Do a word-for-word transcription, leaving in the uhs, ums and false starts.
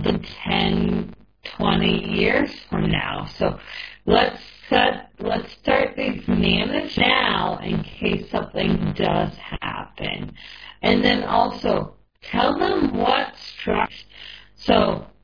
in ten, twenty years from now. So let's set, let's start these manage now in case something does happen. And then also tell them what strikes. So